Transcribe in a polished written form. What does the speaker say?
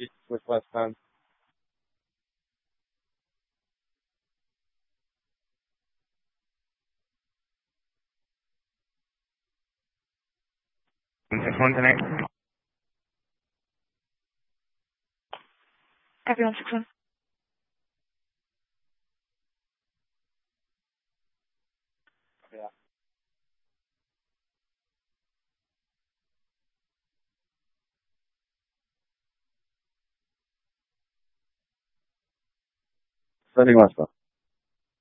with less time. Next one tonight. Everyone 6-1. Yeah. Sending last one.